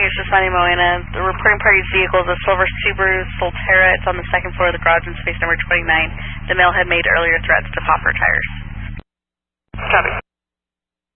Investigators responding to Moana. The reporting party's vehicle is a silver Subaru Solterra. It's on the second floor of the garage in space number 29. The male had made earlier threats to pop her tires.